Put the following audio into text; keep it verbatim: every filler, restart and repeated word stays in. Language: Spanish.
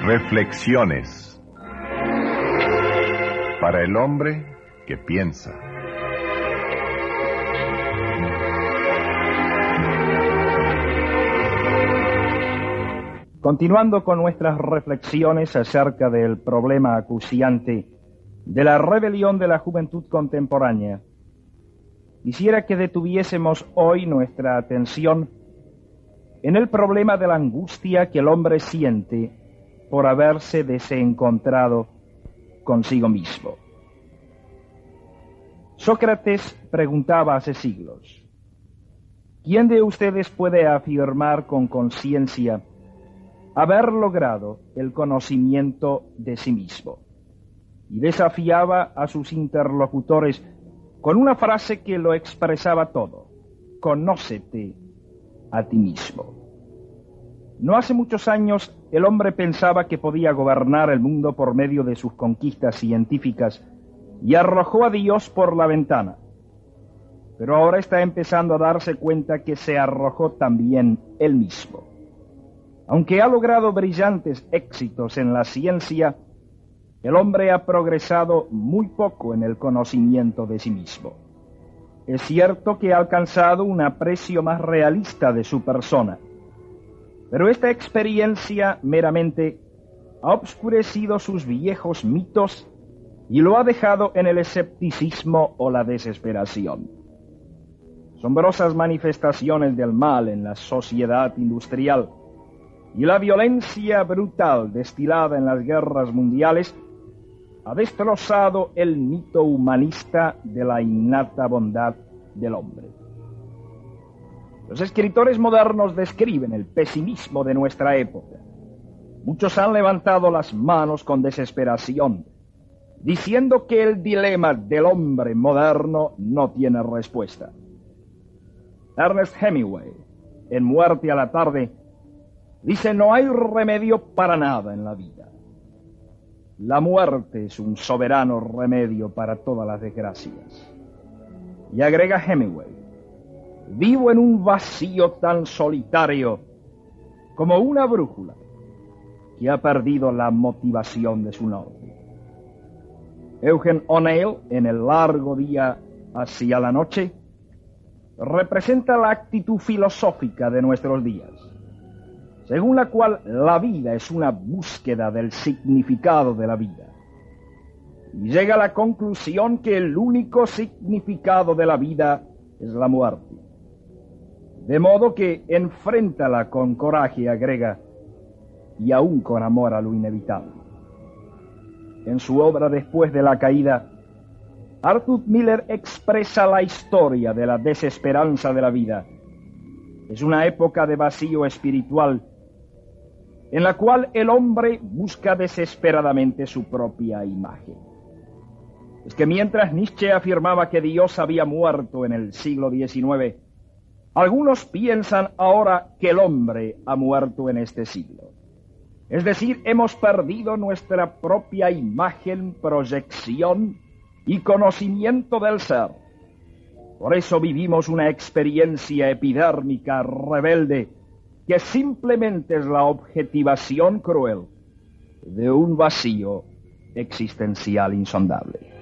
Reflexiones para el hombre que piensa. Continuando con nuestras reflexiones acerca del problema acuciante de la rebelión de la juventud contemporánea, quisiera que detuviésemos hoy nuestra atención en el problema de la angustia que el hombre siente por haberse desencontrado consigo mismo. Sócrates preguntaba hace siglos: ¿quién de ustedes puede afirmar con conciencia haber logrado el conocimiento de sí mismo? Y desafiaba a sus interlocutores con una frase que lo expresaba todo: conócete a ti mismo. No hace muchos años el hombre pensaba que podía gobernar el mundo por medio de sus conquistas científicas y arrojó a Dios por la ventana. Pero ahora está empezando a darse cuenta que se arrojó también él mismo. Aunque ha logrado brillantes éxitos en la ciencia, el hombre ha progresado muy poco en el conocimiento de sí mismo. Es cierto que ha alcanzado un aprecio más realista de su persona, pero esta experiencia meramente ha obscurecido sus viejos mitos y lo ha dejado en el escepticismo o la desesperación. Asombrosas manifestaciones del mal en la sociedad industrial y la violencia brutal destilada en las guerras mundiales ha destrozado el mito humanista de la innata bondad del hombre. Los escritores modernos describen el pesimismo de nuestra época. Muchos han levantado las manos con desesperación, diciendo que el dilema del hombre moderno no tiene respuesta. Ernest Hemingway, en Muerte a la tarde, dice: no hay remedio para nada en la vida. La muerte es un soberano remedio para todas las desgracias. Y agrega Hemingway: vivo en un vacío tan solitario como una brújula que ha perdido la motivación de su norte. Eugene O'Neill, en El largo día hacia la noche, representa la actitud filosófica de nuestros días, según la cual la vida es una búsqueda del significado de la vida. Y llega a la conclusión que el único significado de la vida es la muerte. De modo que enfréntala con coraje, agrega, y aún con amor a lo inevitable. En su obra Después de la caída, Arthur Miller expresa la historia de la desesperanza de la vida. Es una época de vacío espiritual en la cual el hombre busca desesperadamente su propia imagen. Es que mientras Nietzsche afirmaba que Dios había muerto en el siglo diecinueve, algunos piensan ahora que el hombre ha muerto en este siglo. Es decir, hemos perdido nuestra propia imagen, proyección y conocimiento del ser. Por eso vivimos una experiencia epidérmica rebelde que simplemente es la objetivación cruel de un vacío existencial insondable.